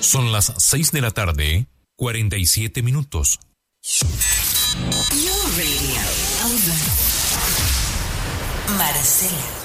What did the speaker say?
Son las 6 de la tarde, 47 minutos. Your radio. Over. Marcela.